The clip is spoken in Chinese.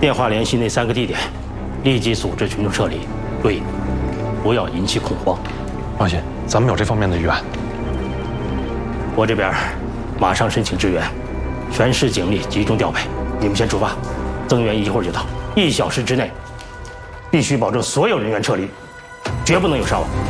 电话联系那3个地点，立即组织群众撤离。注意，不要引起恐慌。 放心，咱们有这方面的预案。 我这边马上申请支援，全市警力集中调配。你们先出发，增援一会儿就到。1小时之内，必须保证所有人员撤离，绝不能有伤亡。